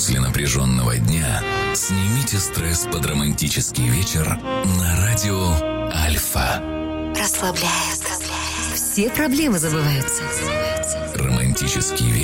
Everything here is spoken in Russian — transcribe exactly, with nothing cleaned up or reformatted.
После напряженного дня снимите стресс под романтический вечер на радио Альфа. Расслабляет. Все проблемы забываются. Романтический вечер